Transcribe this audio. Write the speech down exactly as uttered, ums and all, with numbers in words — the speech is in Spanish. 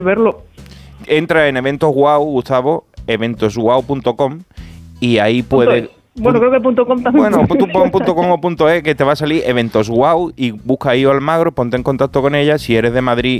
verlo. Entra en Eventos Wow, Gustavo, eventos wow punto com y ahí puedes... Bueno, creo que punto .com también. Bueno, tú pon punto .com o punto .es que te va a salir Eventos Wow y busca ahí a Almagro, ponte en contacto con ella. Si eres de Madrid